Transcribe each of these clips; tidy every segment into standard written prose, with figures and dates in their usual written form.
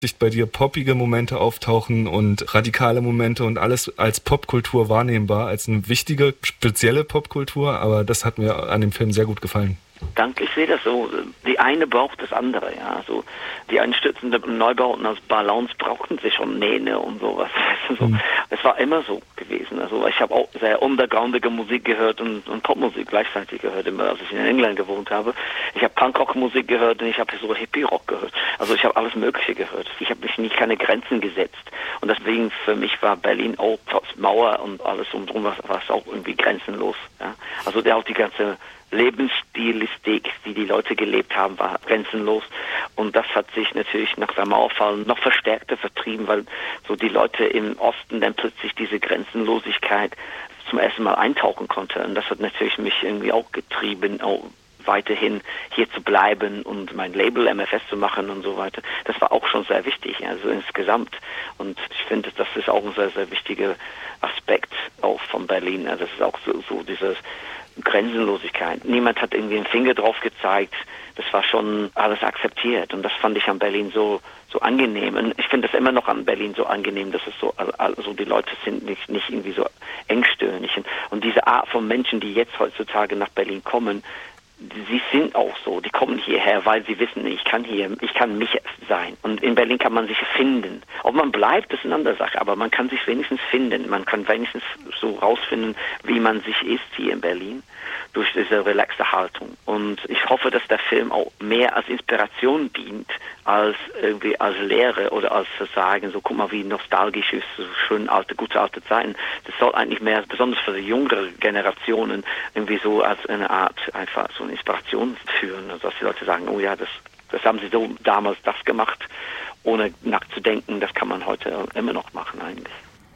sich bei dir poppige Momente auftauchen und radikale Momente und alles als Popkultur wahrnehmbar, als eine wichtige, spezielle Popkultur, aber das hat mir an dem Film sehr gut gefallen. Danke, ich sehe das so. Die eine braucht das andere, ja. Also die einstürzenden Neubauten aus Ballons brauchten sich schon Nähne und sowas. Also, es war immer so gewesen. Also ich habe auch sehr undergroundige Musik gehört und Popmusik gleichzeitig gehört, immer als ich in England gewohnt habe. Ich habe Punkrock-Musik gehört und ich habe so Hippie-Rock gehört. Also ich habe alles Mögliche gehört. Ich habe mich nicht keine Grenzen gesetzt. Und deswegen für mich war Berlin auch trotz Mauer und alles umdrum war es auch irgendwie grenzenlos. Ja. Also auch die ganze Lebensstilistik, die Leute gelebt haben, war grenzenlos. Und das hat sich natürlich nach dem Mauerfall noch verstärkter vertrieben, weil so die Leute im Osten dann plötzlich diese Grenzenlosigkeit zum ersten Mal eintauchen konnte. Und das hat natürlich mich irgendwie auch getrieben, auch weiterhin hier zu bleiben und mein Label MFS zu machen und so weiter. Das war auch schon sehr wichtig, also insgesamt. Und ich finde, das ist auch ein sehr, sehr wichtiger Aspekt auch von Berlin. Also das ist auch so dieses Grenzenlosigkeit. Niemand hat irgendwie einen Finger drauf gezeigt. Das war schon alles akzeptiert. Und das fand ich an Berlin so angenehm. Und ich finde das immer noch an Berlin so angenehm, dass es also die Leute sind nicht irgendwie so engstirnig. Und diese Art von Menschen, die jetzt heutzutage nach Berlin kommen, sie sind auch so, die kommen hierher, weil sie wissen, ich kann mich sein. Und in Berlin kann man sich finden. Ob man bleibt, ist eine andere Sache, aber man kann sich wenigstens finden. Man kann wenigstens so rausfinden, wie man sich ist hier in Berlin, durch diese relaxte Haltung. Und ich hoffe, dass der Film auch mehr als Inspiration dient, als irgendwie als Lehre oder als Versagen, so guck mal, wie nostalgisch ist, so schön gute alte Zeiten. Das soll eigentlich mehr, besonders für die jüngere Generationen, irgendwie so als eine Art, einfach so eine Inspiration führen, also dass die Leute sagen, oh ja, das haben sie so damals das gemacht, ohne nachzudenken, das kann man heute immer noch machen eigentlich.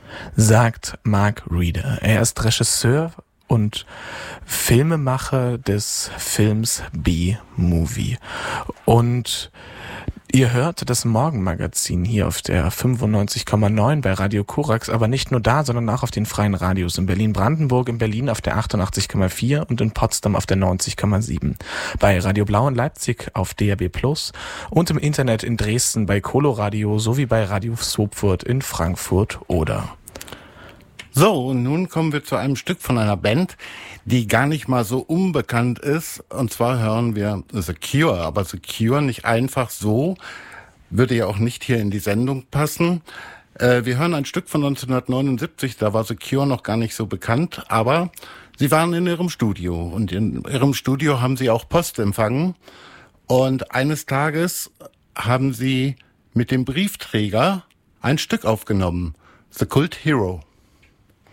Sagt Mark Reeder. Er ist Regisseur und Filmemacher des Films B-Movie. Und ihr hört das Morgenmagazin hier auf der 95,9 bei Radio Korax, aber nicht nur da, sondern auch auf den freien Radios in Berlin-Brandenburg, in Berlin auf der 88,4 und in Potsdam auf der 90,7. Bei Radio Blau in Leipzig auf DAB+ und im Internet in Dresden bei Coloradio sowie bei Radio Sopfurt in Frankfurt oder. So, und nun kommen wir zu einem Stück von einer Band, die gar nicht mal so unbekannt ist. Und zwar hören wir The Cure. Aber The Cure nicht einfach so, würde ja auch nicht hier in die Sendung passen. Wir hören ein Stück von 1979, da war The Cure noch gar nicht so bekannt. Aber sie waren in ihrem Studio. Und in ihrem Studio haben sie auch Post empfangen. Und eines Tages haben sie mit dem Briefträger ein Stück aufgenommen. The Cult Hero.